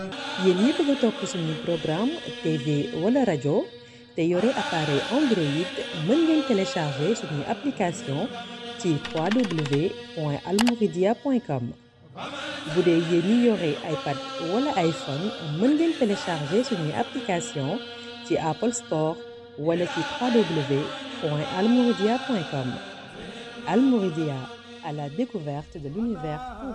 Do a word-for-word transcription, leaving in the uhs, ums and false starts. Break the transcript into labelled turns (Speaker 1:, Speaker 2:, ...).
Speaker 1: yéen ñi bëgg a topp suñu programme T V wala rajo te yore appareil Android mën ngeen télécharger suñu application ci w w w point almouridia point com bu dee yéen ñi yore iPad wala iPhone mën ngeen télécharger suñu application ci Apple Store wala ci w w w point almouridia point com. Almouridia, à la découverte de l'univers.